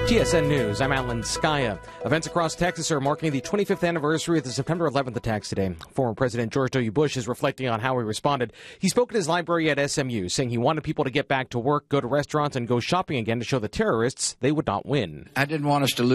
TSN News, I'm Alan Skaya. Events across Texas are marking the 25th anniversary of the September 11th attacks today. Former President George W. Bush is reflecting on how he responded. He spoke at his library at SMU, saying he wanted people to get back to work, go to restaurants, and go shopping again to show the terrorists they would not win. I didn't want us to lose